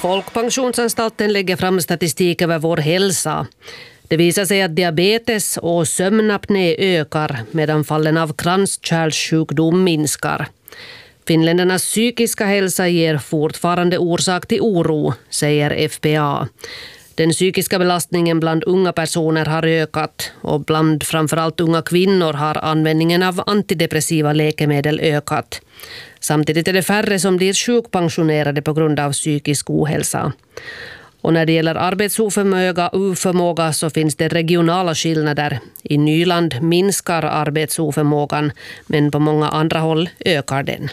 Folkpensionsanstalten lägger fram statistik över vår hälsa. Det visar sig att diabetes och sömnapné ökar medan fallen av kranskärlssjukdom minskar. Finländarnas psykiska hälsa ger fortfarande orsak till oro, säger FPA. Den psykiska belastningen bland unga personer har ökat och bland framförallt unga kvinnor har användningen av antidepressiva läkemedel ökat. Samtidigt är det färre som blir sjukpensionerade på grund av psykisk ohälsa. Och när det gäller arbetsoförmåga så finns det regionala skillnader. I Nyland minskar arbetsoförmågan, men på många andra håll ökar den.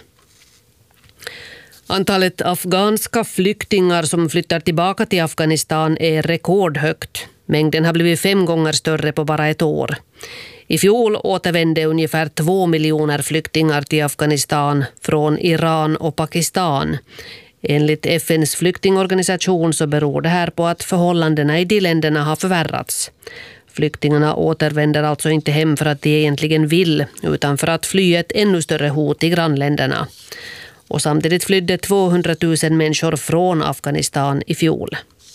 Antalet afghanska flyktingar som flyttar tillbaka till Afghanistan är rekordhögt. Mängden har blivit 5 gånger större på bara ett år. I fjol återvände ungefär 2 miljoner flyktingar till Afghanistan från Iran och Pakistan. Enligt FNs flyktingorganisation så beror det här på att förhållandena i de länderna har förvärrats. Flyktingarna återvänder alltså inte hem för att de egentligen vill, utan för att fly ett ännu större hot i grannländerna. Och samtidigt flydde 200 000 människor från Afghanistan i fjol.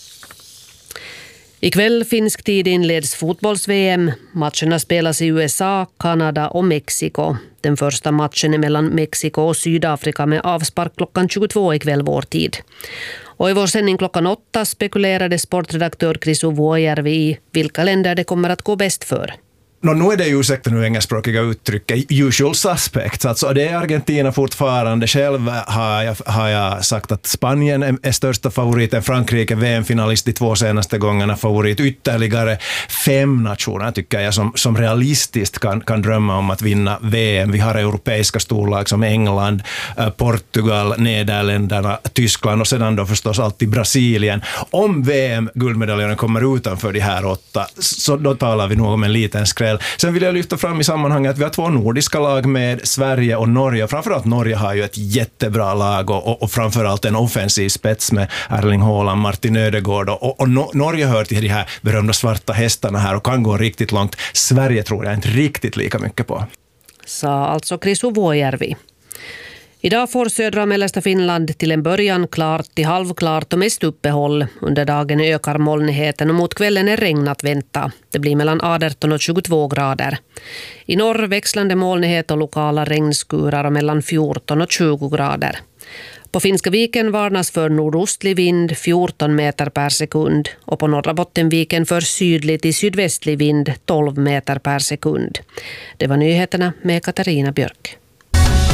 Ikväll finsk tid inleds fotbolls-VM. Matcherna spelas i USA, Kanada och Mexiko. Den första matchen är mellan Mexiko och Sydafrika med avspark klockan 22 ikväll vår tid. Och i vår sändning klockan 8 spekulerade sportredaktör Chris Vuojärvi i vilka länder det kommer att gå bäst för. Nu är det ju ursäkta nu engelskspråkiga uttrycket usual suspects, alltså det är Argentina fortfarande. Själv har jag sagt att Spanien är största favoriten, Frankrike VM-finalist de 2 senaste gångerna favorit, ytterligare 5 nationer tycker jag som realistiskt kan drömma om att vinna VM. Vi har europeiska storlag som England, Portugal, Nederländerna, Tyskland och sedan då förstås alltid Brasilien. Om VM-guldmedaljerna kommer utanför de här 8 så då talar vi nog om en liten skräll. Sen vill jag lyfta fram i sammanhanget att vi har 2 nordiska lag med Sverige och Norge. Framförallt Norge har ju ett jättebra lag och framförallt en offensiv spets med Erling Haaland, Martin Ödegård och Norge hör till de här berömda svarta hästarna här och kan gå riktigt långt. Sverige tror jag inte riktigt lika mycket på. Sa alltså Chris Vuojärvi. Idag får södra och mellersta Finland till en början klart till halvklart och mest uppehåll. Under dagen ökar molnigheten och mot kvällen är regn att vänta. Det blir mellan 18 och 22 grader. I norr växlande molnighet och lokala regnskurar och mellan 14 och 20 grader. På Finska viken varnas för nordostlig vind 14 meter per sekund och på norra Bottenviken för sydlig till sydvästlig vind 12 meter per sekund. Det var nyheterna med Katarina Björk.